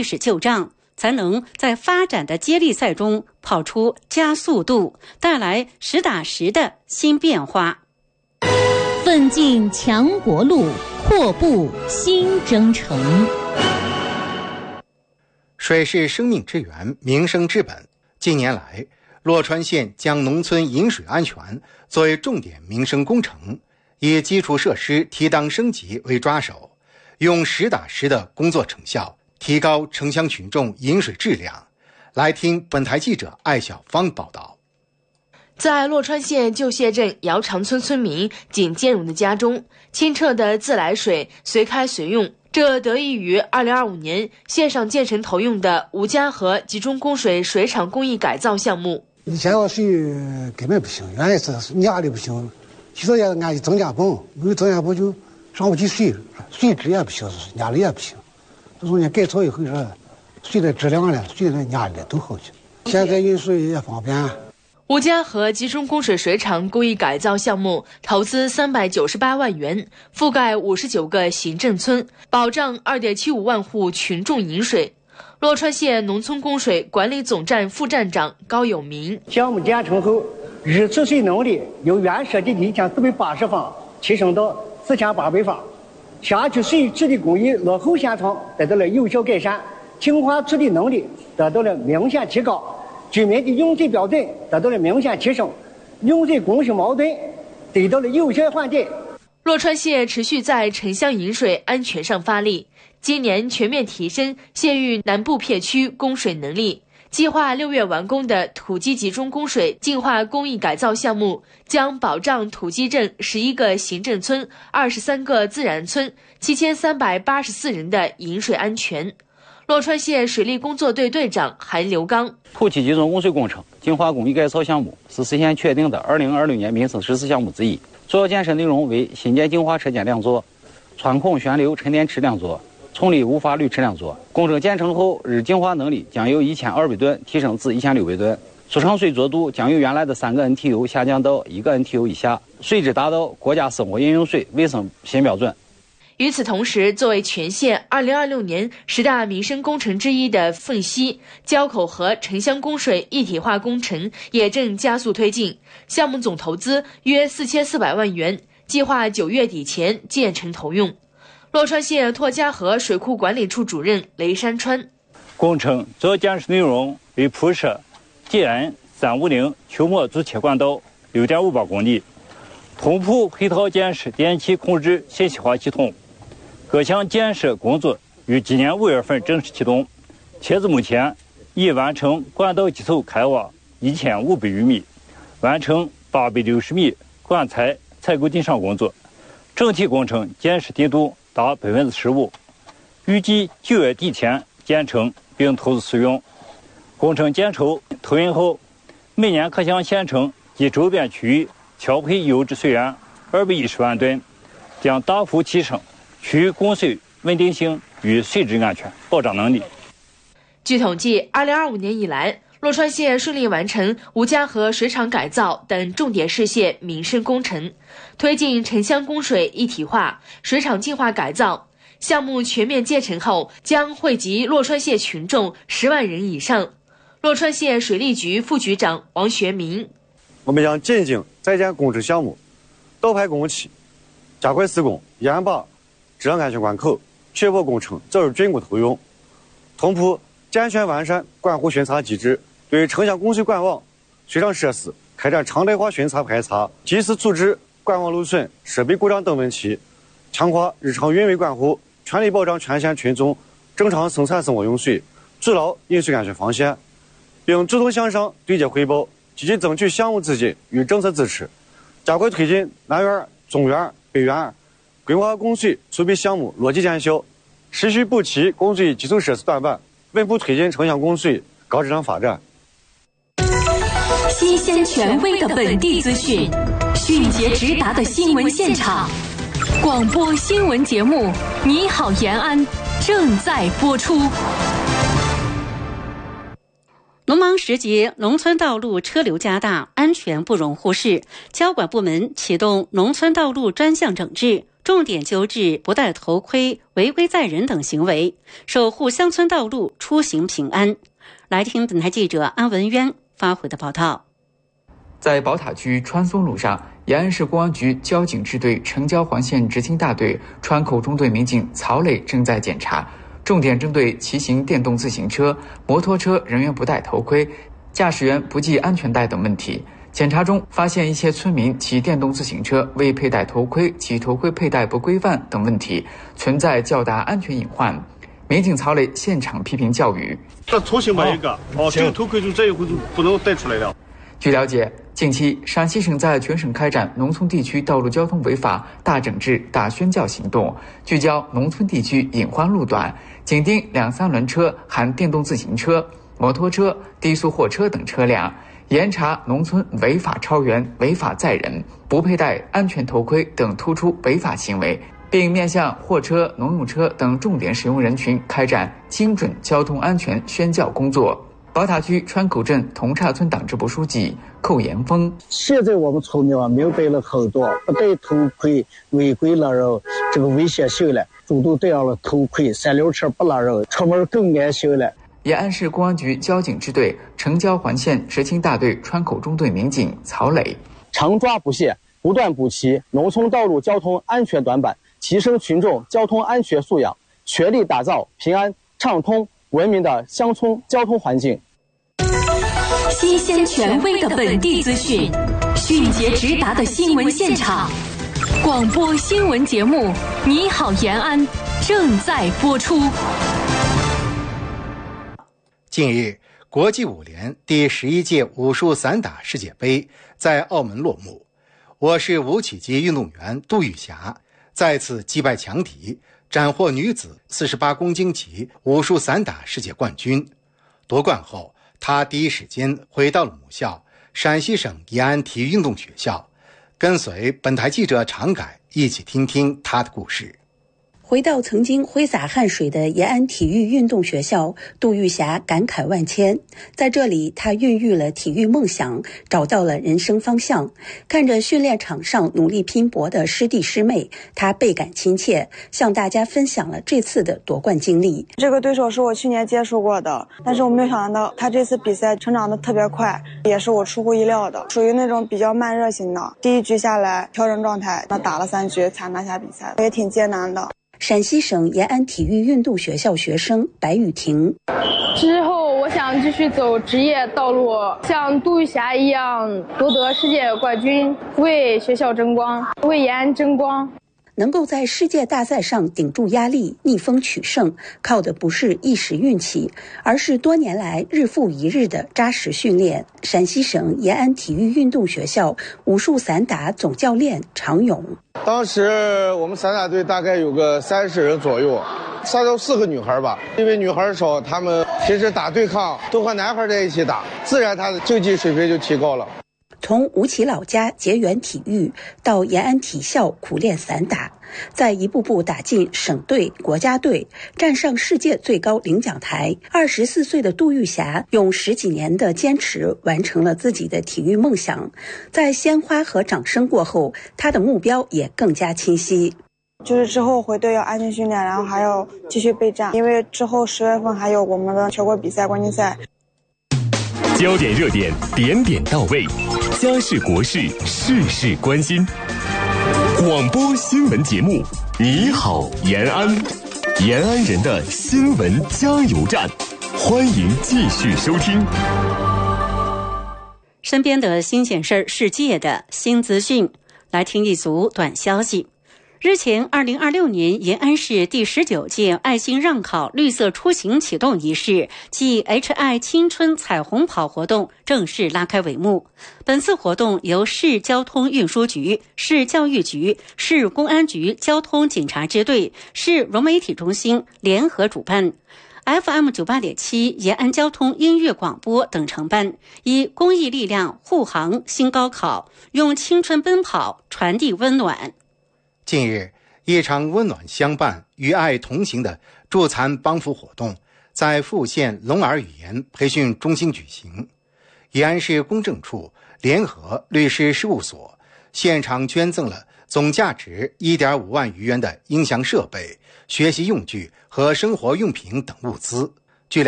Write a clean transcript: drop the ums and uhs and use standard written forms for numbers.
历史旧账，才能在发展的接力赛中跑出加速度，带来实打实的新变化。 奋进强国路，阔步新征程。 水是生命之源，民生之本。近年来，洛川县将农村饮水安全作为重点民生工程，以基础设施提档升级为抓手，用实打实的工作成效提高城乡群众饮水质量。来听本台记者艾小芳报道。 在洛川县旧谢镇姚长村村民景建荣的家中，清澈的自来水随开随用，这得益于2025年县上建成投用的吴家河集中供水水厂工艺改造项目。 以前要水根本不行，原来是压力不行，其实也按增加泵，没有增加泵就上不起水，水质也不行，压力也不行。自从改造以后说，水的质量了，水的压力都好些。现在运水也方便。 吴家河集中供水水厂工艺改造项目投资398万元，覆盖59个行政村，保障2.75万户群众饮水。洛川县农村供水管理总站副站长高有明： 项目建成后，日储水能力由原设的2480方提升到4800方，辖区水治理工艺落后现状得到了有效改善，净化处理能力得到了明显提高，居民的用水标准得到了明显提升，用水供需矛盾得到了有效缓解。 洛川县持续在城乡饮水安全上发力，今年全面提升县域南部片区供水能力。计划6月完工的土基集中供水净化工艺改造项目，将保障土基镇11个行政村、23个自然村、7384人的饮水安全。洛川县水利工作队队长韩刘刚： 土基集中供水工程净化工艺改造项目是市县确定的2026年民生实施项目之一，主要建设内容为新建净化车间2座、穿孔旋流沉淀池2座、冲力无法滤池2座。工程建成后，日净化能力将由1200吨提升至1600吨，出厂水浊度将由原来的3个 NTU 下降到1个 NTU 以下，水质达到国家生活饮用水卫生新标准。 与此同时，作为全县2026年10大民生工程之一的凤溪交口河城乡供水一体化工程也正加速推进，项目总投资约4400万元，计划9月底前建成投用。洛川县拓家河水库管理处主任雷山川： 工程主要建设内容为铺设TN 350球膜主切管道6.58公里，同铺配套建设电气控制信息化系统。各项建设工作于今年5月份正式启动，截至目前已完成管道基础开挖1500余米，完成860米管材采购定上工作，整体工程建设进度达15%，预计9月底前建成并投资使用。工程建成投运后，每年可向县城及周边区域调配优质水源210万吨，将大幅提升区域供水稳定性与水质安全保障能力。 据统计，2025年以来，洛川县顺利完成吴家河水厂改造等重点市县民生工程，推进城乡供水一体化、水厂净化改造。项目全面建成后，将惠及洛川县群众10万人以上。洛川县水利局副局长王学明： 我们将紧盯在建工程项目倒排工期，加快施工，严把质量安全关口，确保工程早日竣工投用。同步健全完善管护巡查机制，对城乡供水管网、水厂设施开展常态化巡查排查，及时处置管网漏损、设备故障等问题，强化日常运维管护，全力保障全县群众正常生产生活用水，筑牢饮水安全防线，并主动向上对接汇报，积极争取项目资金与政策支持，加快推进南园、中园、北园规划供水储备项目逻辑见效，持续补齐供水基础设施短板，稳步推进城乡供水高质量发展。 新鲜权威的本地资讯，迅捷直达的新闻现场，广播新闻节目《你好延安》正在播出。 农忙时节，农村道路车流加大，安全不容忽视。交管部门启动农村道路专项整治，重点纠治不戴头盔、违规载人等行为，守护乡村道路出行平安。来听本台记者安文渊发回的报道。 在宝塔区川松路上，延安市公安局交警支队城郊环线执勤大队川口中队民警曹磊正在检查，重点针对骑行电动自行车、摩托车人员不戴头盔、驾驶员不系安全带等问题。检查中发现一些村民骑电动自行车未佩戴头盔、其头盔佩戴不规范等问题，存在较大安全隐患。民警曹磊现场批评教育： 这重新买一个这个头盔就这一回就不能带出来了。 据了解，近期陕西省在全省开展农村地区道路交通违法大整治、大宣教行动，聚焦农村地区隐患路段，紧盯2、3轮车含电动自行车、摩托车、低速货车等车辆，严查农村违法超员、违法载人、不佩戴安全头盔等突出违法行为，并面向货车、农用车等重点使用人群开展精准交通安全宣教工作。宝塔区川口镇同岔村党支部书记寇延峰： 现在我们村民明白了很多，不戴头盔违规了人这个危险性了，主动戴上了头盔，三轮车不拉人，出门更安心了。 延安市公安局交警支队城郊环线执勤大队川口中队民警曹磊： 常抓不懈，不断补齐农村道路交通安全短板，提升群众交通安全素养，全力打造平安、畅通、文明的乡村交通环境。 新鲜权威的本地资讯，迅捷直达的新闻现场，广播新闻节目《你好延安》正在播出。 近日，国际舞联第11届武术散打世界杯在澳门落幕。我市无企级运动员杜玉霞再次击败强敌，斩获女子48公斤级武术散打世界冠军。夺冠后，她第一时间回到了母校陕西省延安体育运动学校，跟随本台记者常改一起听听她的故事。 回到曾经挥洒汗水的延安体育运动学校，杜玉霞感慨万千。在这里，她孕育了体育梦想，找到了人生方向。看着训练场上努力拼搏的师弟师妹，她倍感亲切，向大家分享了这次的夺冠经历。 这个对手是我去年接触过的，但是我没有想到他这次比赛成长的特别快，也是我出乎意料的，属于那种比较慢热型的。第一局下来调整状态，打了3局才拿下比赛，也挺艰难的。 陕西省延安体育运动学校学生白雨婷： 之后我想继续走职业道路，像杜玉霞一样夺得世界冠军，为学校争光，为延安争光。 能够在世界大赛上顶住压力、逆风取胜，靠的不是一时运气，而是多年来日复一日的扎实训练。陕西省延安体育运动学校武术散打总教练常勇： 当时我们散打队大概有个30人左右，3到4个女孩吧，因为女孩少，她们平时打对抗都和男孩在一起打，自然她的竞技水平就提高了。 从吴起老家结缘体育到延安体校苦练散打，在一步步打进省队、国家队，站上世界最高领奖台。24岁的杜玉霞用10几年的坚持完成了自己的体育梦想。在鲜花和掌声过后，她的目标也更加清晰。 就是之后回队要安全训练，然后还要继续备战，因为之后10月份还有我们的全国比赛、冠军赛。 焦点热点，点点到位，家事国事，事事关心。广播新闻节目，你好延安，延安人的新闻加油站，欢迎继续收听。 身边的新鲜事儿，世界的新资讯，来听一组短消息。日前，2026年延安市第19届爱心让考绿色出行启动仪式暨 HI 青春彩虹跑活动正式拉开帷幕。本次活动由市交通运输局、市教育局、市公安局交通警察支队、市融媒体中心联合主办。FM 98.7 延安交通音乐广播等承办，以公益力量护航新高考，用青春奔跑传递温暖。 近日，一场温暖相伴、与爱同行的助残帮扶活动在富县龙耳语言培训中心举行。延安市公证处联合律师事务所现场捐赠了总价值 1.5万余元的音响设备、学习用具和生活用品等物资。